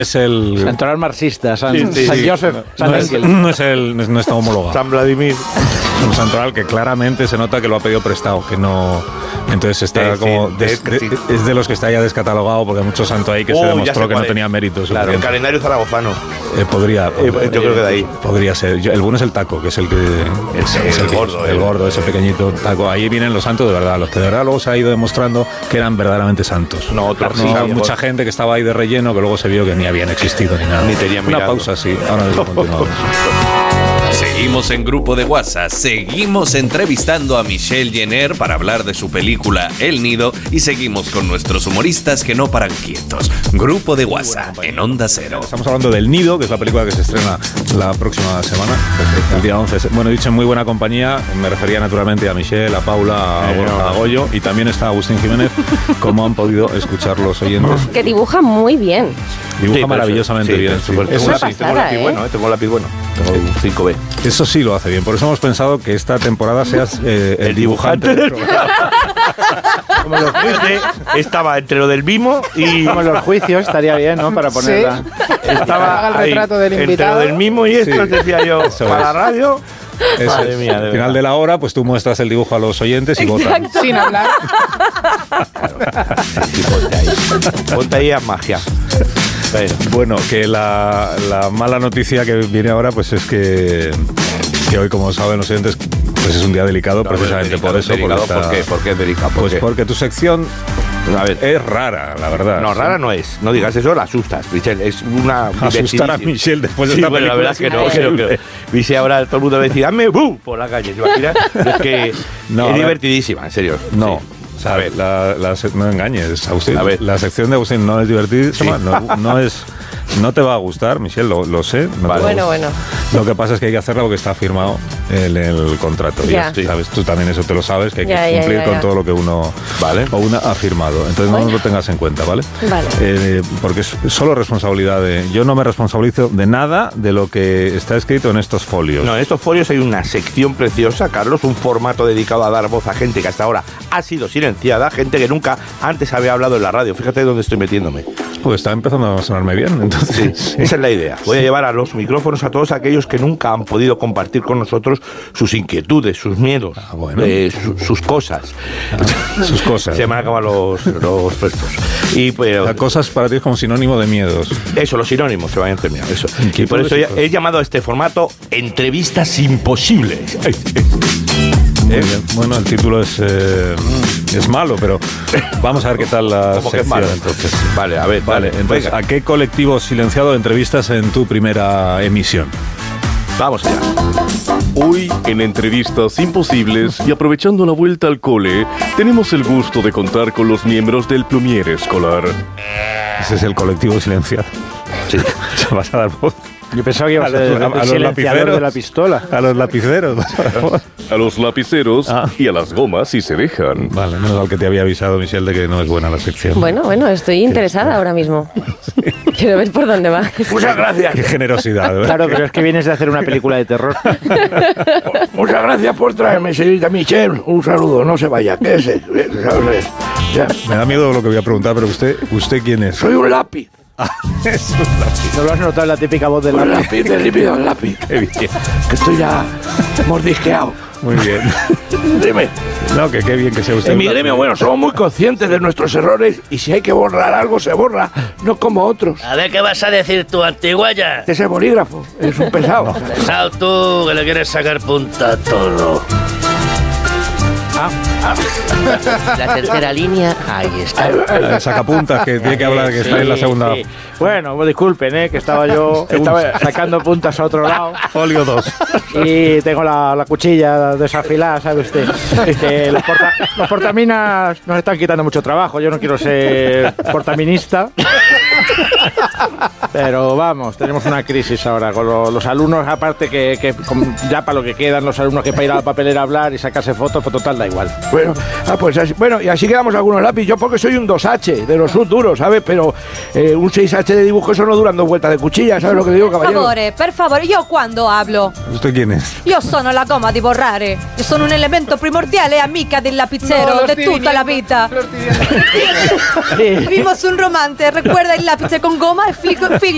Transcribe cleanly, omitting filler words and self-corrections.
Es el santoral marxista, San Joseph, no está homologado. San Vladimir. Un santoral que claramente se nota que lo ha pedido prestado, que no. Entonces está es de los que está ya descatalogado, porque hay mucho santo ahí que se demostró que no tenía méritos. Claro, el calendario zaragozano. Podría. Yo creo que de ahí. Podría ser. El bueno es el taco, que es el que. Es el gordo. El gordo, ese pequeñito taco. Ahí vienen los santos de verdad, los que de verdad luego se ha ido demostrando que eran verdaderamente santos. No, otros sí. Mucha gente que estaba ahí de relleno, que luego se vio que ni habían existido ni nada. Ni tenían una pausa, sí. Ahora mismo continuamos. Seguimos en Grupo de WhatsApp, seguimos entrevistando a Michelle Jenner para hablar de su película El Nido y seguimos con nuestros humoristas que no paran quietos. Grupo de WhatsApp en Onda Cero. Estamos hablando del Nido, que es la película que se estrena la próxima semana, el día 11. Bueno, dicho en muy buena compañía, me refería naturalmente a Michelle, a Paula, a Goyo, y también está Agustín Jiménez, como han podido escuchar los oyentes. Que dibuja muy bien. Dibuja maravillosamente bien. Tengo un lápiz bueno, tengo un lápiz bueno. Tengo un 5B. Eso sí lo hace bien. Por eso hemos pensado que esta temporada seas el dibujante del programa. Como los juicios, estaba entre lo del mimo y... Como los juicios, estaría bien, ¿no? Para ponerla. ¿Sí? Estaba el retrato del invitado. Entre lo del mimo y esto, decía yo, eso para la radio... Madre mía, al final de la hora, pues tú muestras el dibujo a los oyentes y votan. Sin hablar. Ponte ahí a magia. Bueno, que la mala noticia que viene ahora, pues es que hoy, como saben los oyentes, pues es un día delicado, precisamente por eso. ¿Por qué es delicado? Pues porque tu sección... A ver, es rara, la verdad. No, rara no es. No digas eso, la asustas, Michelle. Es una... Asustar a Michelle después de esta película. La verdad es que no. Creo que Michelle ahora todo el mundo va a decir, ¡dame ¡bum! Por la calle. Es que es divertidísima, en serio. No. Sí. A ver, no engañes, Agustín. A ver, la sección de Agustín no es divertidísima, no te va a gustar, Michelle, lo sé. Bueno. Lo que pasa es que hay que hacerla porque está firmado en el contrato. Ya. ¿Sabes? Tú también eso te lo sabes, que hay que cumplir con todo lo que uno o una ha firmado. Entonces no lo tengas en cuenta, ¿vale? Vale. Porque es solo responsabilidad de... Yo no me responsabilizo de nada de lo que está escrito en estos folios. No, en estos folios hay una sección preciosa, Carlos, un formato dedicado a dar voz a gente que hasta ahora ha sido silenciada, gente que nunca antes había hablado en la radio. Fíjate dónde estoy metiéndome. Pues está empezando a sonarme bien, entonces. Sí. Esa es la idea. Voy a llevar a los micrófonos a todos aquellos que nunca han podido compartir con nosotros sus inquietudes, sus miedos, sus cosas. Sus cosas. Se me han acabado los puestos. Y pues, cosas para ti es como sinónimo de miedos. Eso, los sinónimos se vayan terminando. Eso. Y por eso he llamado a este formato Entrevistas Imposibles. Muy bien. Bueno, el título es malo, pero vamos a ver qué tal la sección. Malo, entonces. Vale, a ver. Vale, entonces, venga. ¿A qué colectivo silenciado entrevistas en tu primera emisión? Vamos allá. Hoy, en Entrevistas Imposibles y aprovechando la vuelta al cole, tenemos el gusto de contar con los miembros del Plumier Escolar. Ese es el colectivo silenciado. Sí. ¿Se vas a dar voz? Yo pensaba que iba a ser a los lapiceros de la pistola. A los lapiceros. A los lapiceros y a las gomas si se dejan. Vale, menos mal que te había avisado, Michelle, de que no es buena la sección. Bueno, estoy interesada ahora mismo. Quiero ver por dónde va. Muchas gracias. Qué generosidad, ¿verdad? Claro, pero es que vienes de hacer una película de terror. Muchas gracias por traerme, señorita Michelle. Un saludo, no se vaya. ¿Qué es eso? Me da miedo lo que voy a preguntar, pero ¿usted quién es? Soy un lápiz. Es un lápiz. ¿No lo has notado en la típica voz del lápiz? De lípido al lápiz. Qué bien. Que estoy ya mordisqueado. Muy bien. Dime. No, que qué bien que sea usted. En mi gremio, bueno, somos muy conscientes de nuestros errores y si hay que borrar algo, se borra, no como otros. A ver qué vas a decir tú, antiguaya. Ese bolígrafo es un pesado. Pesado tú, que le quieres sacar punta a todo. La tercera línea, ahí está. Sacapuntas, que tiene que hablar, que está en la segunda. Sí. Bueno, disculpen, que estaba sacando puntas a otro lado. Folio 2. Y tengo la cuchilla desafilada, ¿sabe usted? Que los portaminas nos están quitando mucho trabajo. Yo no quiero ser portaminista. Pero vamos, tenemos una crisis ahora con los alumnos, aparte que ya para lo que quedan los alumnos que para ir a la papelera a hablar y sacarse fotos, pues total da igual. Bueno, pues así, y así quedamos algunos lápiz. Yo porque soy un 2H de los duros, ¿sabes? Pero un 6H de dibujo, eso no duran 2 vueltas de cuchilla, ¿sabes lo que digo, caballero? Per favore, io quando hablo? ¿Usted quién es? Io sono la gomma di borrare. Io sono un elemento primordiale e amica del lapicero de tutta la vita. Vimos un romance, recuerda il lápice con goma e figlio